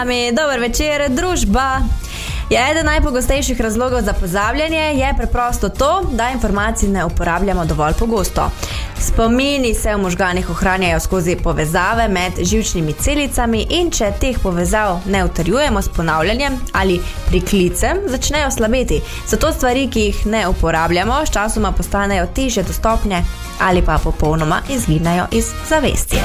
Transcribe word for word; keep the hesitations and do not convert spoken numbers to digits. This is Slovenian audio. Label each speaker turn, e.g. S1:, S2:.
S1: Dober večer, družba. Ja, eden najpogostejših razlogov za pozabljanje je preprosto to, da informacij ne uporabljamo dovolj pogosto. Spomini se v možganih ohranjajo skozi povezave med živčnimi celicami in če teh povezav ne utrjujemo s ponavljanjem ali priklicem, začnejo slabeti. Zato stvari, ki jih ne uporabljamo, sčasoma postanejo težje dostopne ali pa popolnoma izginejo iz zavesti.